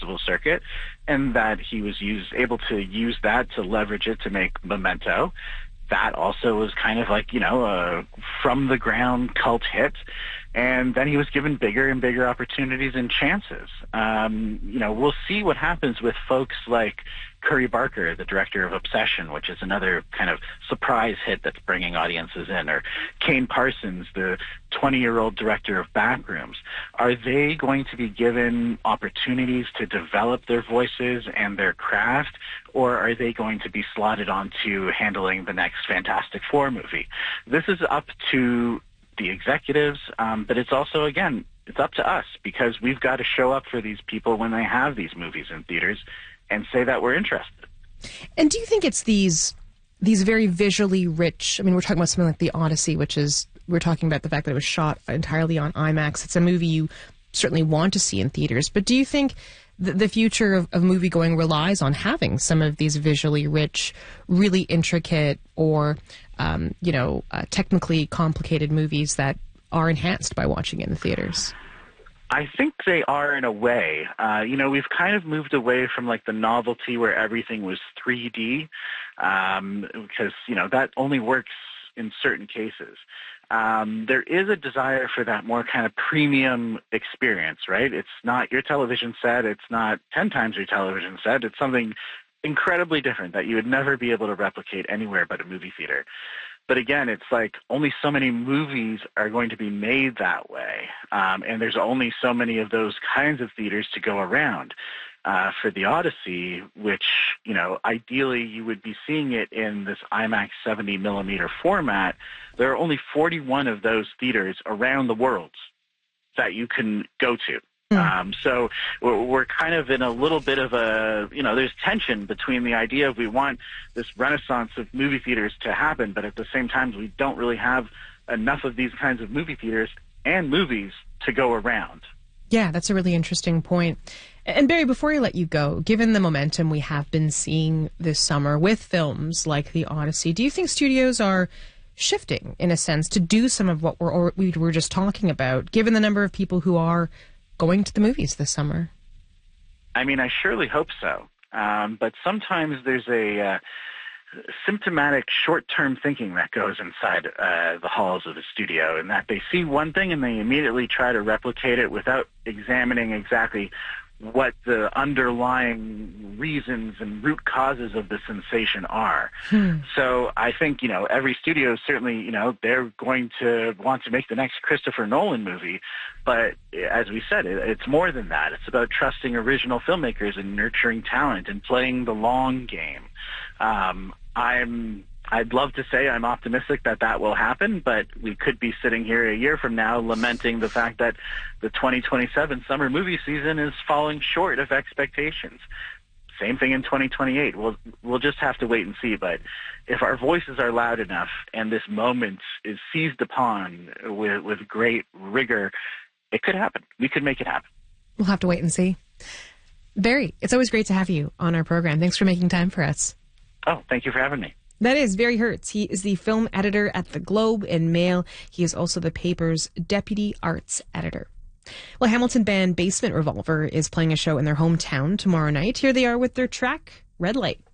festival circuit, and that he was able to use that to leverage it to make Memento. That also was kind of like, a from-the-ground cult hit. And then he was given bigger and bigger opportunities and chances. We'll see what happens with folks like Curry Barker, the director of Obsession, which is another kind of surprise hit that's bringing audiences in, or Kane Parsons, the 20-year-old director of Backrooms. Are they going to be given opportunities to develop their voices and their craft, or are they going to be slotted onto handling the next Fantastic Four movie? This is up to the executives, but it's also, again, it's up to us, because we've got to show up for these people when they have these movies in theaters and say that we're interested. And do you think it's these very visually rich, we're talking about something like The Odyssey, we're talking about the fact that it was shot entirely on IMAX. It's a movie you certainly want to see in theaters, but do you think the future of movie-going relies on having some of these visually rich, really intricate, or technically complicated movies that are enhanced by watching it in the theaters? I think they are, in a way. We've kind of moved away from like the novelty where everything was 3D, because that only works in certain cases. There is a desire for that more kind of premium experience, right? It's not your television set. It's not 10 times your television set. It's something incredibly different that you would never be able to replicate anywhere but a movie theater. But again, it's like only so many movies are going to be made that way. And there's only so many of those kinds of theaters to go around. For The Odyssey, which, ideally you would be seeing it in this IMAX 70 millimeter format, there are only 41 of those theaters around the world that you can go to. So we're kind of in a little bit of a, there's tension between the idea of we want this renaissance of movie theaters to happen, but at the same time we don't really have enough of these kinds of movie theaters and movies to go around. Yeah, that's a really interesting point. And Barry, before I let you go, given the momentum we have been seeing this summer with films like The Odyssey, do you think studios are shifting, in a sense, to do some of what we were just talking about, given the number of people who are going to the movies this summer? I surely hope so. But sometimes there's a symptomatic short-term thinking that goes inside the halls of the studio, and that they see one thing and they immediately try to replicate it without examining exactly what the underlying reasons and root causes of the sensation are. So I think, every studio certainly, they're going to want to make the next Christopher Nolan movie. But as we said, it's more than that. It's about trusting original filmmakers and nurturing talent and playing the long game. I'd love to say I'm optimistic that will happen, but we could be sitting here a year from now lamenting the fact that the 2027 summer movie season is falling short of expectations. Same thing in 2028. We'll just have to wait and see. But if our voices are loud enough and this moment is seized upon with great rigor, it could happen. We could make it happen. We'll have to wait and see. Barry, it's always great to have you on our program. Thanks for making time for us. Oh, thank you for having me. That is Barry Hertz. He is the film editor at The Globe and Mail. He is also the paper's deputy arts editor. Well, Hamilton band Basement Revolver is playing a show in their hometown tomorrow night. Here they are with their track, Red Light.